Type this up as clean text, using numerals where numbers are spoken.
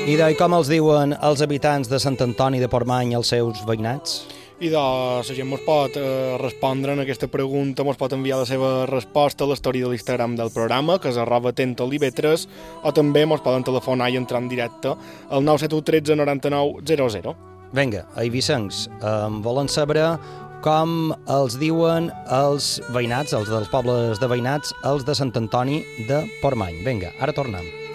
I com els diuen els habitants de Sant Antoni de Portmany als seus veïnats? I la gent mos pot respondre en aquesta pregunta, mos pot enviar la seva resposta a l'història de l'Instagram del programa, que és @atentolivetres, o també mos poden telefonar i entrar en directe al 971 13 99 00. Vinga, eivissencs, volen saber com els diuen els veïnats, els dels pobles de veïnats, els de Sant Antoni de Portmany. Vinga, ara tornem.